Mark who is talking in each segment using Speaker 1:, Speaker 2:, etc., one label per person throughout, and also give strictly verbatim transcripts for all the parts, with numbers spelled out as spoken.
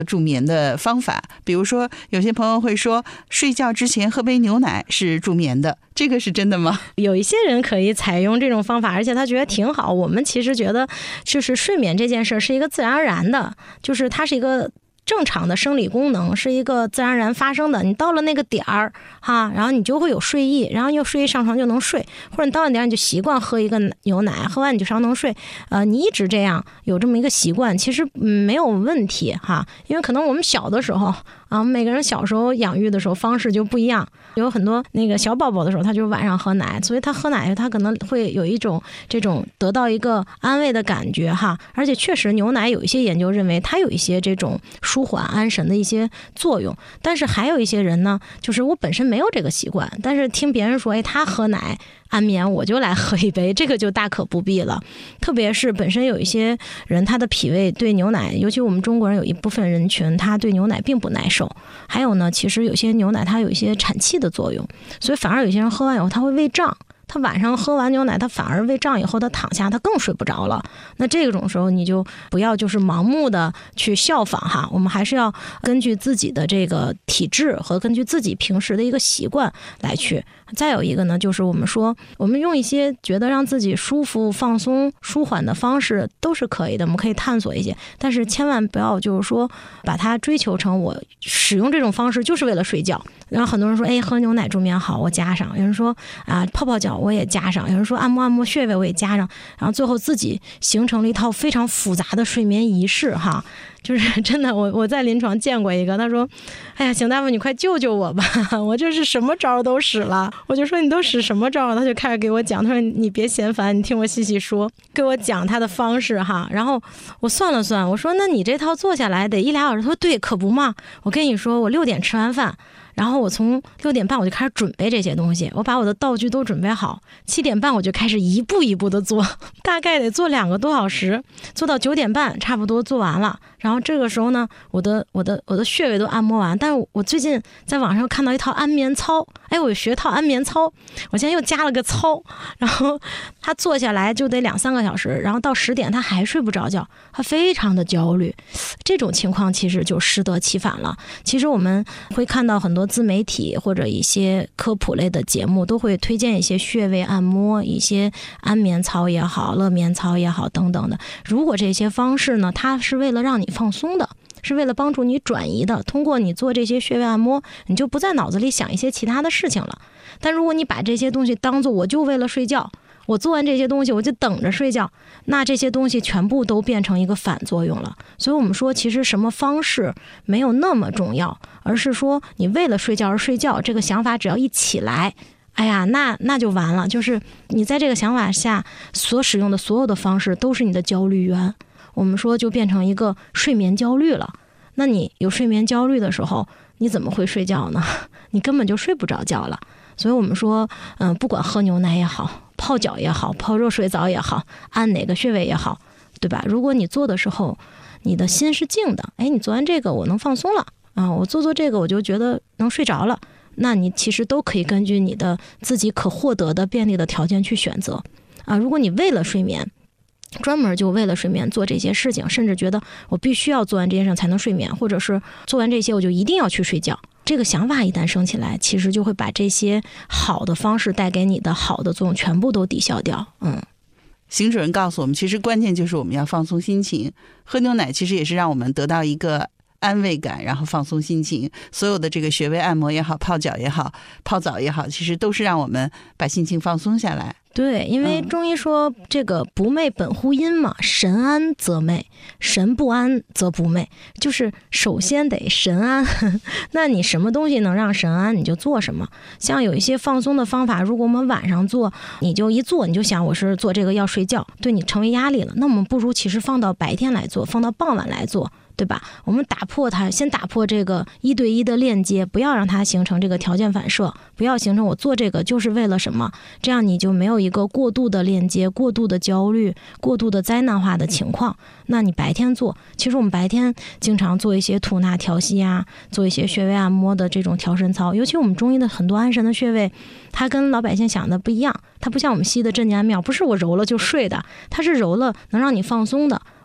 Speaker 1: 助眠的方法，比如说有些朋友会说睡觉之前喝杯牛奶是助眠的，这个是真的吗？
Speaker 2: 有一些人可以采用这种方法，而且他觉得挺好。我们其实觉得就是睡眠这件事是一个自然而然的，就是它是一个正常的生理功能，是一个自然而然发生的。你到了那个点儿哈，然后你就会有睡意，然后又睡意上床就能睡，或者你到了点儿你就习惯喝一个牛奶，喝完你就上能睡。呃，你一直这样有这么一个习惯，其实、嗯、没有问题哈。因为可能我们小的时候啊，每个人小时候养育的时候方式就不一样，有很多那个小宝宝的时候，他就晚上喝奶，所以他喝奶他可能会有一种这种得到一个安慰的感觉哈。而且确实牛奶有一些研究认为它有一些这种舒缓安神的一些作用，但是还有一些人呢，就是我本身没有这个习惯，但是听别人说哎他喝奶安眠，我就来喝一杯，这个就大可不必了。特别是本身有一些人他的脾胃对牛奶，尤其我们中国人有一部分人群他对牛奶并不耐受，还有呢其实有些牛奶它有一些产气的作用，所以反而有些人喝完以后他会胃胀，他晚上喝完牛奶他反而胃胀以后他躺下他更睡不着了。那这种时候你就不要就是盲目的去效仿哈，我们还是要根据自己的这个体质和根据自己平时的一个习惯来去。再有一个呢，就是我们说我们用一些觉得让自己舒服放松舒缓的方式都是可以的，我们可以探索一些，但是千万不要就是说把它追求成我使用这种方式就是为了睡觉。然后很多人说哎，喝牛奶助眠好，我加上，有人说啊泡泡脚我也加上，有人说按摩按摩穴位我也加上，然后最后自己形成了一套非常复杂的睡眠仪式哈。就是真的，我我在临床见过一个，他说哎呀邢大夫你快救救我吧，我这是什么招都使了。我就说你都使什么招，他就开始给我讲，他说你别嫌烦，你听我细细说，给我讲他的方式哈。然后我算了算，我说那你这套做下来得一俩小时，他说对可不嘛，我跟你说我六点吃完饭，然后我从六点半我就开始准备这些东西，我把我的道具都准备好，七点半我就开始一步一步的做，大概得做两个多小时，做到九点半差不多做完了。然后这个时候呢，我的我的我的穴位都按摩完，但是我最近在网上看到一套安眠操，哎，我学套安眠操，我现在又加了个操，然后他坐下来就得两三个小时，然后到十点他还睡不着觉，他非常的焦虑，这种情况其实就适得其反了。其实我们会看到很多自媒体或者一些科普类的节目都会推荐一些穴位按摩，一些安眠操也好乐眠操也好等等的。如果这些方式呢，它是为了让你放松的，是为了帮助你转移的，通过你做这些穴位按摩你就不在脑子里想一些其他的事情了。但如果你把这些东西当做我就为了睡觉，我做完这些东西我就等着睡觉，那这些东西全部都变成一个反作用了。所以我们说其实什么方式没有那么重要，而是说你为了睡觉而睡觉，这个想法只要一起来，哎呀那那就完了，就是你在这个想法下所使用的所有的方式都是你的焦虑源，我们说就变成一个睡眠焦虑了。那你有睡眠焦虑的时候你怎么会睡觉呢？你根本就睡不着觉了。所以我们说嗯、呃，不管喝牛奶也好，泡脚也好，泡热水澡也好，按哪个穴位也好，对吧？如果你做的时候你的心是静的，哎，你做完这个我能放松了啊，我做做这个我就觉得能睡着了，那你其实都可以根据你的自己可获得的便利的条件去选择啊。如果你为了睡眠专门就为了睡眠做这些事情，甚至觉得我必须要做完这件事才能睡眠，或者是做完这些我就一定要去睡觉，这个想法一旦升起来，其实就会把这些好的方式带给你的好的作用全部都抵消掉。嗯，
Speaker 1: 邢主任告诉我们，其实关键就是我们要放松心情，喝牛奶其实也是让我们得到一个安慰感，然后放松心情。所有的这个穴位按摩也好，泡脚也好，泡澡也好，其实都是让我们把心情放松下来。
Speaker 2: 对，因为中医说这个不寐本乎阴嘛，神安则寐，神不安则不寐，就是首先得神安那你什么东西能让神安你就做什么。像有一些放松的方法，如果我们晚上做，你就一做你就想我是做这个要睡觉，对你成为压力了，那我们不如其实放到白天来做，放到傍晚来做，对吧？我们打破它，先打破这个一对一的链接，不要让它形成这个条件反射，不要形成我做这个就是为了什么，这样你就没有一个过度的链接，过度的焦虑，过度的灾难化的情况。那你白天做，其实我们白天经常做一些吐纳调息啊，做一些穴位按摩的这种调神操，尤其我们中医的很多安神的穴位，它跟老百姓想的不一样，它不像我们西医的镇静安妙，不是我揉了就睡的，它是揉了能让你放松的。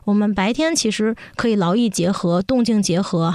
Speaker 2: 我们白天其实可以劳逸结合、动静结合，